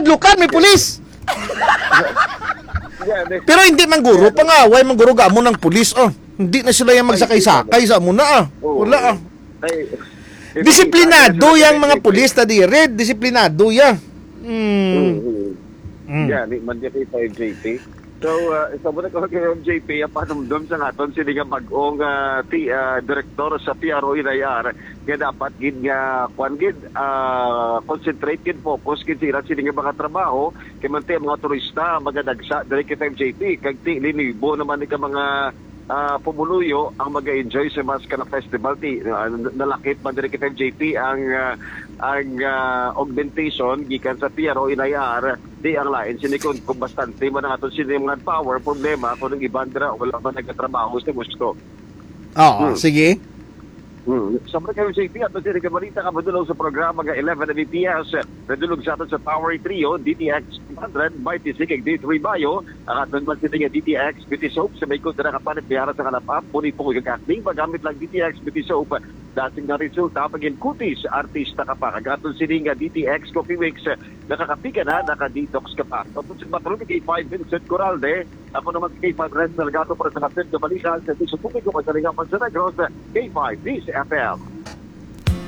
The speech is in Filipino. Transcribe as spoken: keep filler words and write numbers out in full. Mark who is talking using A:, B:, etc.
A: tudlukan, may pulis.
B: Yeah, they-
A: Pero hindi man guro, pangaway man guro gamo ng pulis, oh. Hindi na sila yung magsakay-sakay sa muna, ah.
B: Oo.
A: Wala, ah.
B: Ay,
A: Disiplinado yang mga pulis ta di red, disiplinado ya. Hmm.
B: Mm. Yeah, di man dito sa M J P. So, uh, isa mo na ko kay M J P, ang panumdum sa ngaton, sila nga mag-ong uh, ti, uh, direktor sa P R O Inayar, nga dapat gid nga, kwan gid, uh, concentrate gid, focus gid sila, sila nga mga trabaho, kay man ti mga turista, magadagsa, direct kay M J P, kag ti, linibo naman ni ka mga uh, pumuluyo ang mag-enjoy sa Mascana Festival. Ti, uh, nalakit man direct kay M J P ang uh, ang uh, augmentation gikan sa P R O Inayar, di ang lain sinikon kung bastante man nga ito sinimang power problema kung ang ibandra wala man nagkatrabaho sa gusto.
A: Oo,
B: Hmm.
A: sige.
B: Hmm. Sa mga kayo J P, at sila kabalita ka madulog sa programa ng eleven M P S, nadulog sa atin sa Power Trio, D T X one hundred, by T C K D three Bayo, ang atin man sila nga D T X Beauty Soap, sa may kontra ka panit biyara sa kalapap, puni po yung kakning, magamit lang D T X Beauty Soap, dating na resulta, pagin kutis, artista ka pa, kagatong sila nga D T X Coffee Mix, nakakapika na, nakadetox ka pa. Tapos sa matulog kay five Vincent Coralde, ako naman kay five Ren Salgado para sa kapit na balikan, sa tiso publiko, kasalingapan sa Negros, K five, D C F M.